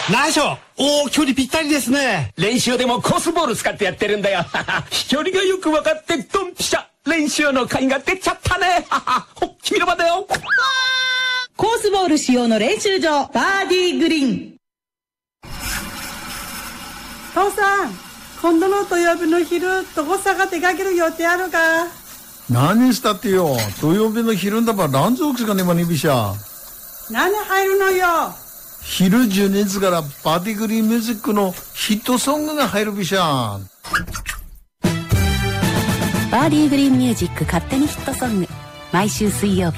ナイス。おー、距離ぴったりですね。 練習でもコースボール使ってやってるんだよ。飛距離がよく分かってドンピシャ。練習の甲斐が出ちゃったね。ほっ、君の番だよ。 コースボール使用の練習場、バーディーグリーン。 父さん、今度の土曜日の昼、どこさが出かける予定あるか？ 何したってよ。土曜日の昼んだばランズオークスがねまにびしゃ。 何入るのよ。 昼12時からバーディーグリーンミュージックのヒットソングが入るびしゃ。 バーディーグリーンミュージック勝手にヒットソング、毎週水曜日